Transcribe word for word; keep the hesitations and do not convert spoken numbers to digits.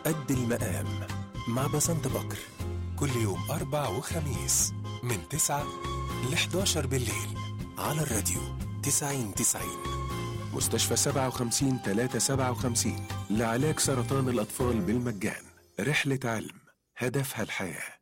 قد المقام مع بسنت بكر، كل يوم أربع وخميس من تسعة ل حداشر بالليل على الراديو تسعين تسعين. مستشفى سبعة وخمسين تلاتة سبعة وخمسين لعلاج سرطان الأطفال بالمجان. رحلة علم هدفها الحياة.